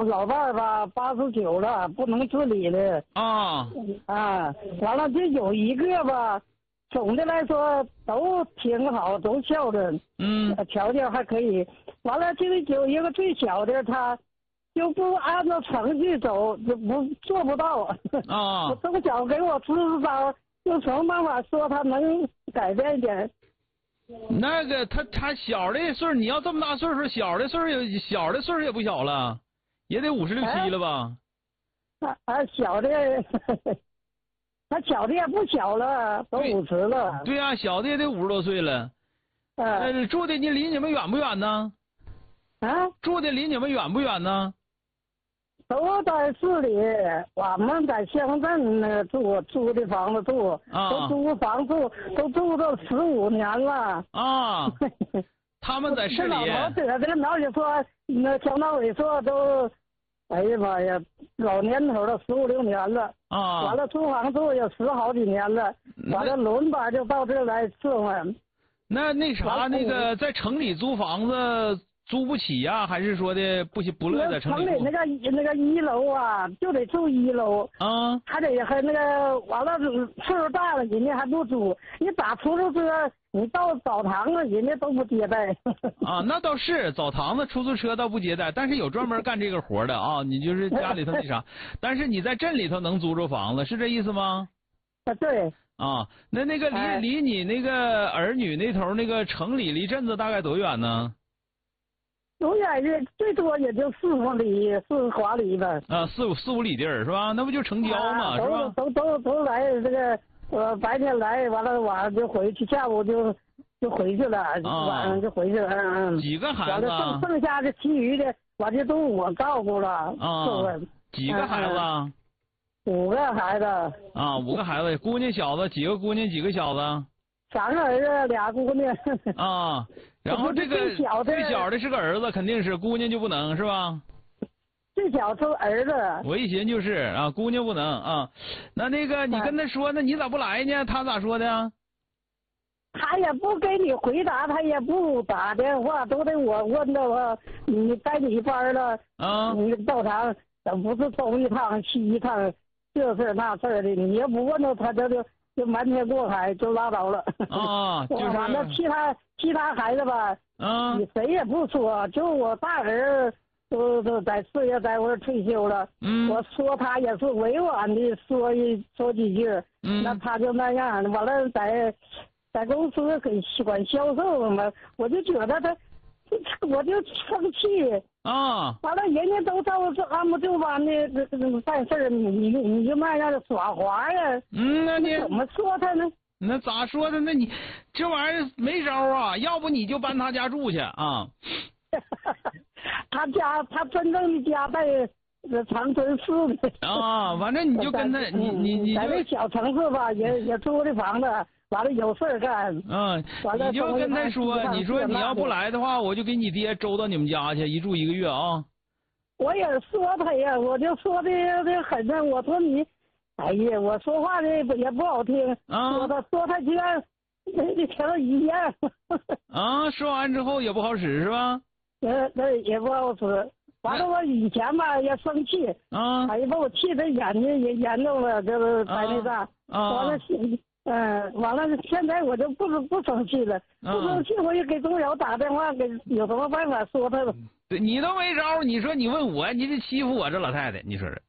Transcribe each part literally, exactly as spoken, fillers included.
老老伴儿吧，八十九了，不能自理的。 啊啊，完了就有一个吧，总的来说都挺好，都孝顺， 嗯， 条件还可以。完了就有一个最小的，他就不按照程序走，就不做不到。 啊我从小给我支支招，用什么办法说他能改变一点？ 那个他他小的岁数，你要这么大岁数，小的岁数也小的岁数也不小了，也得五十六七了吧？ 啊啊，小的，他小的也不小了，都五十了。 对呀、啊，小的也得五十多岁了。 呃、 啊，住的你离你们远不远呢？ 啊， 住的离你们远不远呢？ 都在市里，我们在乡镇呢住，租的房子住， 啊、 都租房住，都住了十五年了。 啊，他们在市里。 这老头得这个脑血栓，那小脑萎缩都，哎呀妈呀，老年头了，十五六年了。 啊。 完了租房住也十好几年了，完了轮班就到这儿来伺候。 那那啥，那个在城里租房子租不起呀、啊？还是说的不行不乐意在城里？ 城里那个那个一楼啊，就得住一楼啊， 还得和那个完了岁数大了，人家还不租。你打出租车，你到澡堂子，人家都不接待。 啊，那倒是澡堂子、出租车倒不接待，但是有专门干这个活的啊。你就是家里头那啥，但是你在镇里头能租着房子，是这意思吗？ 啊，对。 啊，那那个离、哎、离你那个儿女那头那个城里离镇子大概多远呢？ 多远也最多也就四五里、四华里吧。 啊，四五四五里地儿是吧？那不就城郊嘛， 啊、 是吧？ 都都都都来这个，呃，白天来完了晚上就回去，下午就就回去了，啊、晚上就回去了。嗯。 几个孩子、啊？ 完了剩剩下的其余的，完了都我照顾了。 啊。几个孩子？ 嗯五个孩子啊，五个孩子，姑娘小子几个姑娘几个小子？ 三个儿子俩姑娘。 啊，然后这个最小的最小的是个儿子，肯定是姑娘就不能是吧？ 最小是儿子。 我一寻就是啊，姑娘不能啊。那那个你跟他说，那你咋不来呢？他咋说的？ 他也不给你回答，他也不打电话，都得我问的话，你该你班了啊， 你到场怎不是东一趟西一趟？这事那事的，你要不问他，他就就就瞒天过海就拉倒了。 啊，就是完了，其他其他孩子吧， 啊， 你谁也不说，就我大儿都都在事业单位退休了。 嗯， 我说他也是委婉的说一说几句， 嗯， 那他就那样。完了，在在公司给管销售嘛，我就觉得他，我就生气。 啊！ 完了，人家都照是按部就班的这这办事儿，你你你就那样耍滑呀？ 嗯，那你怎么说他呢？ 那咋说的？那你这玩意儿没招啊！要不你就搬他家住去啊？ 他家他真正的家在长春市的啊，反正你就跟他你你你在那小城市吧，也也租的房子。完了有事儿干， 嗯，你就跟他说，你说你要不来的话，我就给你爹周到你们家去，一住一个月啊。 我也说他呀，我就说的这狠呢，我说你，哎呀，我说话的也不好听， 啊、 说他说他居然这条一样。 啊，说完之后也不好使是吧？ 呃，那也不好使。完了，我以前吧也生气， 啊， 哎呀，把我气得眼睛也严重了，就是白内障。 啊， 完了。嗯，完了，现在我就不不生气了，不生气我也给钟瑶打电话，给有什么办法说他了。 对你都没招，你说你问我，你这欺负我这老太太，你说是？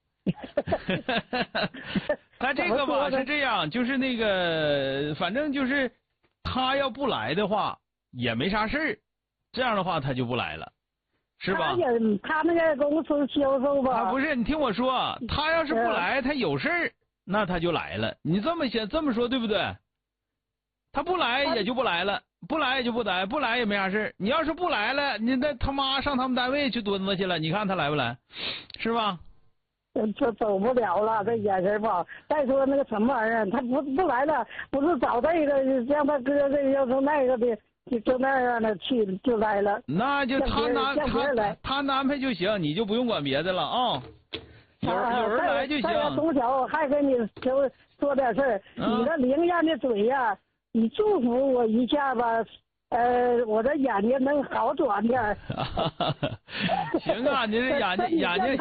他这个吧是这样，就是那个，反正就是他要不来的话也没啥事儿，这样的话他就不来了，是吧？ 他也他那个公司销售吧。 啊，不是，你听我说，他要是不来，他有事儿。那他就来了，你这么想这么说对不对？他不来也就不来了，不来也就不来，不来也没啥事。你要是不来了，你那他妈上他们单位去蹲着去了，你看他来不来？是吧？ 这走不了了，这眼神不好。再说那个什么玩意儿，他不不来了，不是找这个让他哥这个要成那个的，就就那样的去就来了。 那就他安他他安排就行，你就不用管别的了啊。有有人来就行。 从小还跟你说说点事儿， 嗯、 你这灵验的嘴呀、啊，你祝福我一下吧，呃，我这眼睛能好转点。 行啊，你这眼睛眼睛。